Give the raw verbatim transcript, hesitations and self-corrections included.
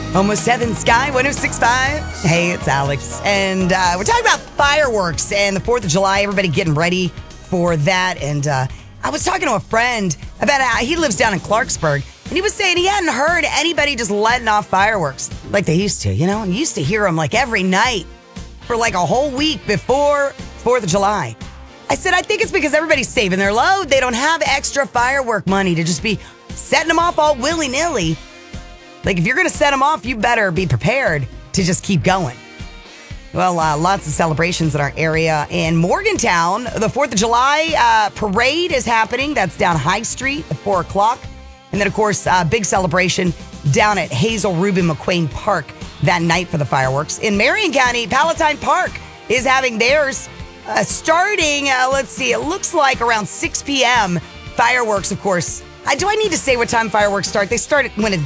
Almost Seven Sky one oh six point five. Hey, it's Alex. And uh, we're talking about fireworks and the fourth of July. Everybody getting ready for that. And uh, I was talking to a friend about how he lives down in Clarksburg. And he was saying he hadn't heard anybody just letting off fireworks like they used to, you know? And you used to hear them like every night for like a whole week before fourth of July. I said, I think it's because everybody's saving their load. They don't have extra firework money to just be setting them off all willy-nilly. Like, if you're going to set them off, you better be prepared to just keep going. Well, uh, lots of celebrations in our area. In Morgantown, the fourth of July uh, parade is happening. That's down High Street at four o'clock. And then, of course, uh, big celebration down at Hazel Rubin McQueen Park that night for the fireworks. In Marion County, Palatine Park is having theirs uh, starting, uh, let's see, it looks like around six p.m. Fireworks, of course. Uh, do I need to say what time fireworks start? They start when it